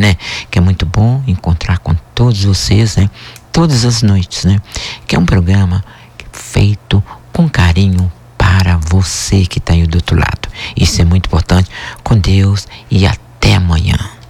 né? Que é muito bom encontrar com todos vocês, né? Todas as noites, né? Que é um programa feito com carinho para você que está aí do outro lado. Isso é muito importante. Com Deus e até amanhã.